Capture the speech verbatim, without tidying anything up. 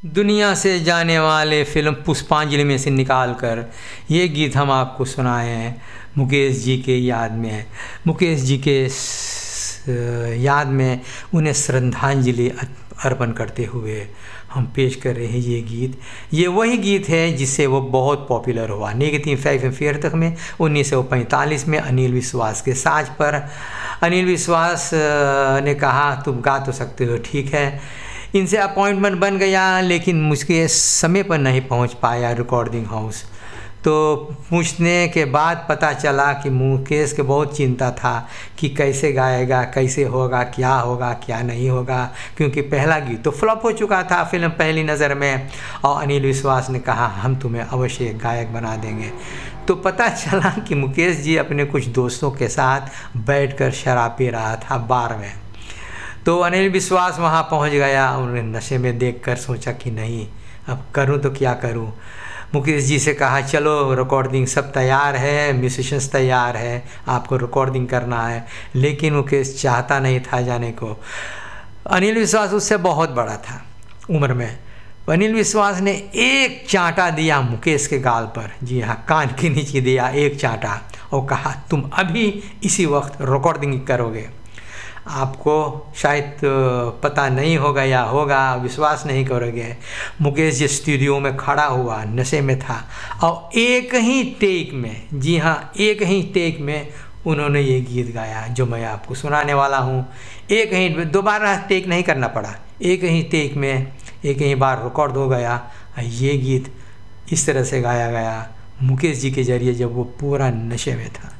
दुनिया से जाने वाले फिल्म पुष्पांजलि में से निकाल कर ये गीत हम आपको सुनाए हैं मुकेश जी के याद में। मुकेश जी के याद में उन्हें श्रद्धांजलि अर्पण करते हुए हम पेश कर रहे हैं ये गीत। ये वही गीत है जिससे वो बहुत पॉपुलर हुआ। नेगेटिव फाइव फेयर तक में उन्नीस सौ पैंतालीस में अनिल विश्वास के साज पर। अनिल विश्वास ने कहा तुम गा तो सकते हो, ठीक है। इनसे अपॉइंटमेंट बन गया, लेकिन मुझके समय पर नहीं पहुंच पाया रिकॉर्डिंग हाउस। तो पूछने के बाद पता चला कि मुकेश के बहुत चिंता था कि कैसे गाएगा, कैसे होगा, क्या होगा, क्या नहीं होगा, क्योंकि पहला गीत तो फ्लॉप हो चुका था फिल्म पहली नज़र में। और अनिल विश्वास ने कहा हम तुम्हें अवश्य गायक बना देंगे। तो पता चला कि मुकेश जी अपने कुछ दोस्तों के साथ बैठकर शराब पी रहा था बार में। तो अनिल विश्वास वहाँ पहुँच गया। उन्हें नशे में देखकर सोचा कि नहीं, अब करूँ तो क्या करूँ। मुकेश जी से कहा चलो रिकॉर्डिंग सब तैयार है, म्यूजिशियंस तैयार है, आपको रिकॉर्डिंग करना है। लेकिन मुकेश चाहता नहीं था जाने को। अनिल विश्वास उससे बहुत बड़ा था उम्र में। अनिल विश्वास ने एक चांटा दिया मुकेश के गाल पर, जी हाँ, कान के नीचे दिया एक चांटा, और कहा तुम अभी इसी वक्त रिकॉर्डिंग करोगे। आपको शायद पता नहीं होगा या होगा, विश्वास नहीं करोगे। मुकेश जी स्टूडियो में खड़ा हुआ, नशे में था, और एक ही टेक में, जी हाँ, एक ही टेक में उन्होंने ये गीत गाया जो मैं आपको सुनाने वाला हूँ। एक ही, दोबारा टेक नहीं करना पड़ा, एक ही टेक में एक ही बार रिकॉर्ड हो गया। ये गीत इस तरह से गाया गया मुकेश जी के जरिए जब वो पूरा नशे में था।